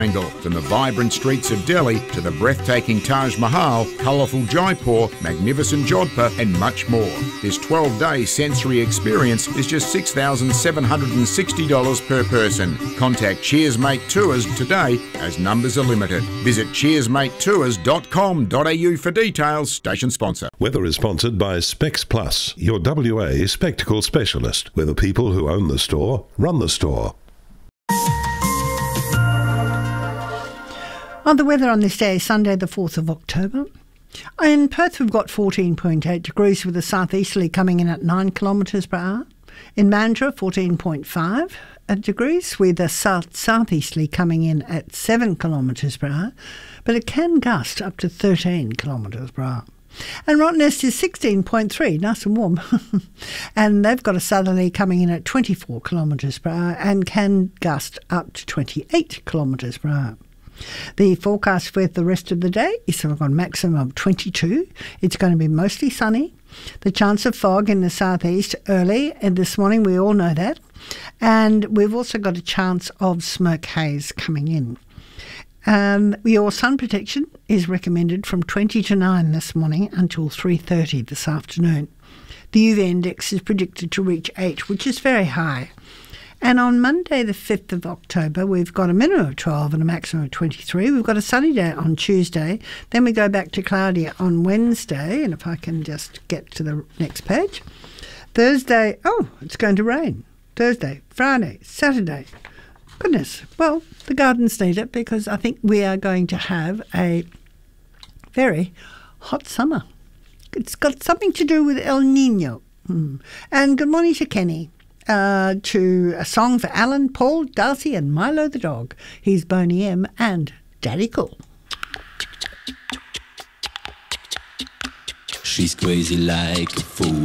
From the vibrant streets of Delhi to the breathtaking Taj Mahal, colourful Jaipur, magnificent Jodhpur and much more. This 12-day sensory experience is just $6,760 per person. Contact Cheers Mate Tours today as numbers are limited. Visit cheersmatetours.com.au for details. Station sponsor. Weather is sponsored by Specs Plus, your WA spectacle specialist, where the people who own the store run the store. On the weather on this day, Sunday the 4th of October. In Perth we've got 14.8 degrees with a southeasterly coming in at 9 kilometres per hour. In Mandurah 14.5 degrees with a southeasterly coming in at 7 kilometres per hour, but it can gust up to 13 kilometres per hour. And Rottnest is 16.3, nice and warm. And they've got a southerly coming in at 24 kilometres per hour and can gust up to 28 kilometres per hour. The forecast for the rest of the day is we've got a maximum of 22. It's going to be mostly sunny. The chance of fog in the southeast early and this morning, we all know that. And we've also got a chance of smoke haze coming in. Your sun protection is recommended from 20 to 9 this morning until 3:30 this afternoon. The UV index is predicted to reach 8, which is very high. And on Monday, the 5th of October, we've got a minimum of 12 and a maximum of 23. We've got a sunny day on Tuesday. Then we go back to cloudy on Wednesday. And if I can just get to the next page. Thursday, it's going to rain. Thursday, Friday, Saturday. Goodness. Well, the gardens need it because I think we are going to have a very hot summer. It's got something to do with El Nino. And good morning to Kenny. To a song for Alan, Paul, Darcy and Milo the dog. He's Boney M and Daddy Cool. She's crazy like a fool.